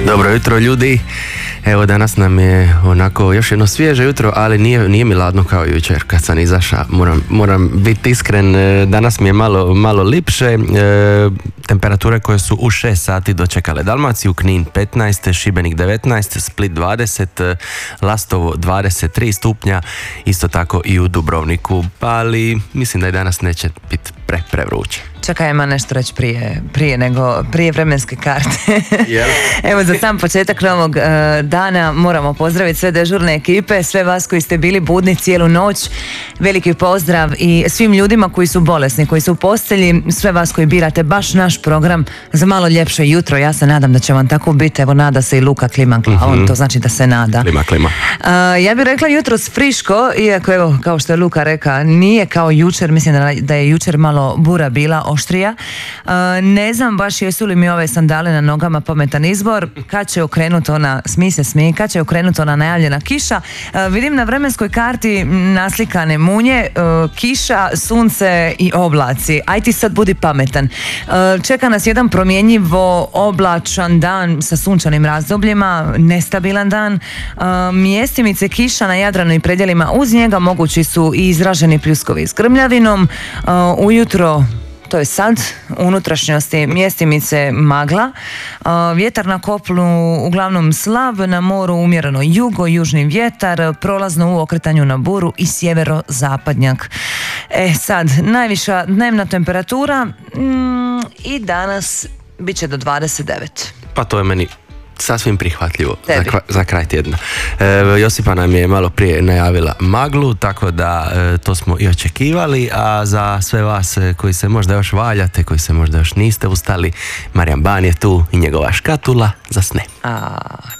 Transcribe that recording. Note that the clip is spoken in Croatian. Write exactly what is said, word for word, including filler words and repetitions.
Dobro jutro ljudi, evo danas nam je onako još jedno svježe jutro, ali nije, nije mi ladno kao jučer kad sam izašao, moram, moram biti iskren, danas mi je malo, malo lipše, e, temperature koje su u šest sati dočekale Dalmaciju, Knin petnaest, Šibenik devetnaest, Split dvadeset, Lastovo dvadeset tri stupnja, isto tako i u Dubrovniku, ali mislim da i danas neće biti pre, prevruće. Čekaj, ima nešto reći prije, prije nego, prije vremenske karte. Jel? Evo, za sam početak novog uh, dana moramo pozdraviti sve dežurne ekipe, sve vas koji ste bili budni cijelu noć. Veliki pozdrav i svim ljudima koji su bolesni, koji su u postelji, sve vas koji birate baš naš program za malo ljepše jutro. Ja se nadam da će vam tako biti. Evo, nada se i Luka kliman glavom, mm-hmm. To znači da se nada. Klima, klima. Uh, ja bih rekla jutros friško, iako evo, kao što je Luka reka, nije kao jučer, mislim da, da je jučer malo bura bila oštrija. Uh, ne znam baš jesu li mi ove sandale na nogama pametan izbor, kad će okrenuti ona, smi se smi, kad će okrenuti ona najavljena kiša. Uh, vidim na vremenskoj karti naslikane munje, uh, kiša, sunce i oblaci. Aj ti sad budi pametan. Uh, čeka nas jedan promjenjivo oblačan dan sa sunčanim razdobljima, nestabilan dan. Uh, mjestimice kiša na Jadranu i predjelima uz njega mogući su i izraženi pljuskovi s grmljavinom. Uh, ujutro, to je sad, u unutrašnjosti mjestimice magla, uh, vjetar na kopnu uglavnom slab, na moru umjereno jugo, južni vjetar, prolazno u okretanju na buru i sjeverozapadnjak. E sad, najviša dnevna temperatura mm, i danas bit će do dvadeset devet. Pa to je meni sasvim prihvatljivo za, za kraj tjedna. E, Josipa nam je malo prije najavila maglu, tako da e, to smo i očekivali, a za sve vas koji se možda još valjate, koji se možda još niste ustali, Marijan Ban je tu i njegova škatula za sne. A...